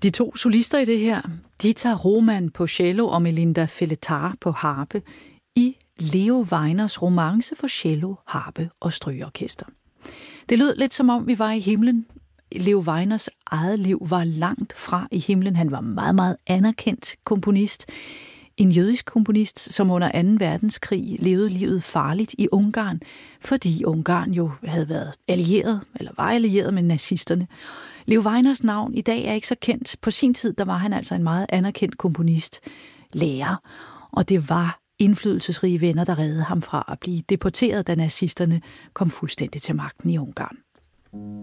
De to solister i det her, Dita Roman på cello og Melinda Feletar på harpe, i Leo Weiners romance for cello, harpe og strygeorkester. Det lød lidt som om, vi var i himlen. Leo Weiners eget liv var langt fra i himlen. Han var meget, meget anerkendt komponist. En jødisk komponist, som under 2. verdenskrig levede livet farligt i Ungarn, fordi Ungarn jo havde været allieret, eller var allieret med nazisterne. Leo Weiners navn i dag er ikke så kendt. På sin tid, der var han altså en meget anerkendt komponist, lærer, og det var indflydelsesrige venner, der reddede ham fra at blive deporteret, da nazisterne kom fuldstændig til magten i Ungarn.